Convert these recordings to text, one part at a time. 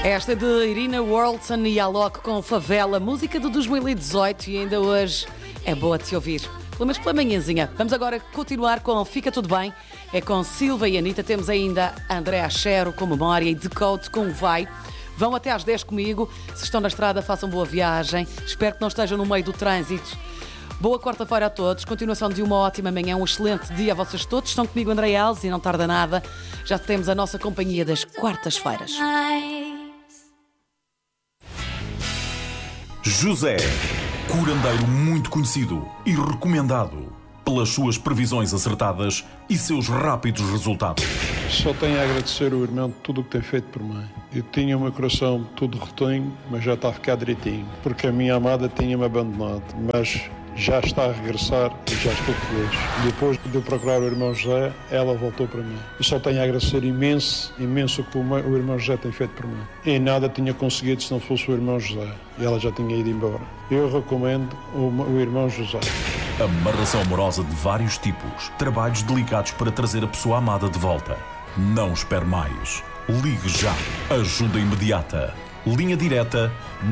Esta é de Irina Wroldson e Alok com Favela, música de 2018 e ainda hoje é boa de se ouvir. Pelo menos pela manhãzinha. Vamos agora continuar com Fica Tudo Bem. É com Silva e Anitta. Temos ainda André Achero com Memória e Decode com Vai. Vão até às 10 comigo. Se estão na estrada, façam boa viagem. Espero que não estejam no meio do trânsito. Boa quarta-feira a todos. Continuação de uma ótima manhã. Um excelente dia a vocês todos. Estão comigo André Alves e não tarda nada. Já temos a nossa companhia das quartas-feiras. José, curandeiro muito conhecido e recomendado pelas suas previsões acertadas e seus rápidos resultados. Só tenho a agradecer ao irmão de tudo o que tem feito por mim. Eu tinha o meu coração todo rotinho, mas já está a ficar direitinho, porque a minha amada tinha-me abandonado, mas já está a regressar e já estou feliz. Depois de eu procurar o irmão José, ela voltou para mim. Eu só tenho a agradecer imenso o que o irmão José tem feito por mim. E nada tinha conseguido se não fosse o irmão José. E ela já tinha ido embora. Eu recomendo o irmão José. Amarração amorosa de vários tipos. Trabalhos delicados para trazer a pessoa amada de volta. Não espere mais. Ligue já. Ajuda imediata. Linha direta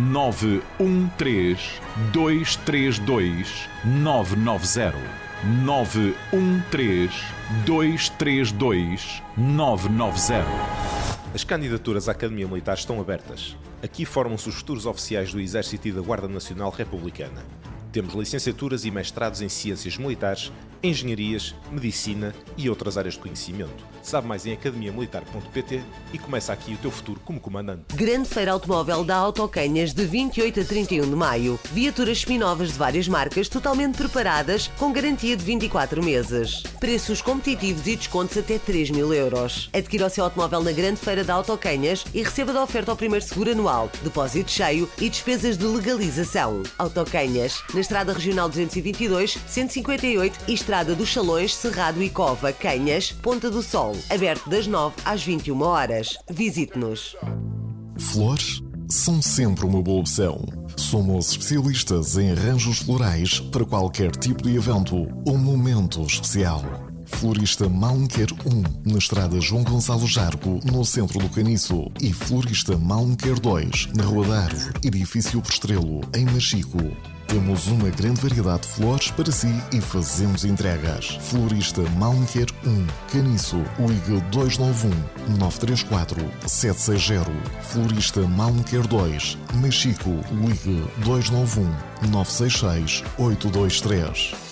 913-232-990. 913-232-990. As candidaturas à Academia Militar estão abertas. Aqui formam-se os futuros oficiais do Exército e da Guarda Nacional Republicana. Temos licenciaturas e mestrados em Ciências Militares, Engenharias, Medicina e outras áreas de conhecimento. Sabe mais em academiamilitar.pt e começa aqui o teu futuro como comandante. Grande Feira Automóvel da Autocanhas de 28 a 31 de maio. Viaturas seminovas de várias marcas totalmente preparadas com garantia de 24 meses. Preços competitivos e descontos até 3.000 euros. Adquira o seu automóvel na Grande Feira da Autocanhas e receba da oferta ao primeiro seguro anual, depósito cheio e despesas de legalização. Autocanhas, na Estrada Regional 222, 158 e Estrada dos Salões, Cerrado e Cova, Canhas, Ponta do Sol. Aberto das 9 às 21 horas. Visite-nos. Flores são sempre uma boa opção. Somos especialistas em arranjos florais para qualquer tipo de evento ou momento especial. Florista Malmquer 1, na Estrada João Gonçalo Jargo, no centro do Caniço. E Florista Malmquer 2, na Rua da Árvore, edifício Postrelo, em Machico. Temos uma grande variedade de flores para si e fazemos entregas. Florista Malmquer 1, Caniço, ligue 291-934-760. Florista Malmquer 2, Machico, ligue 291-966-823.